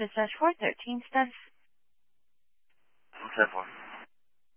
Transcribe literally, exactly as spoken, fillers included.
Office dash four thirteen status. What's that for?